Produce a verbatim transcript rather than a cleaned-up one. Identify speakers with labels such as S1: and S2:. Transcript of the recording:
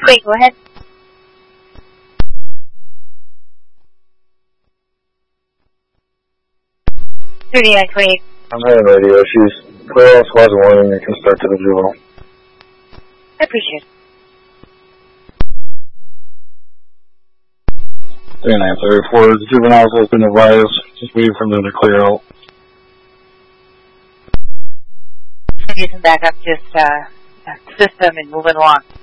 S1: Wait, go ahead. thirty-nine twenty-eight.
S2: I'm having radio issues. Clear all squads one and you can start to the juvenile.
S1: I appreciate it.
S2: thirty-nine thirty-four, juveniles has been advised. Just waiting for them to clear out.
S1: Using backup just uh, system and moving along.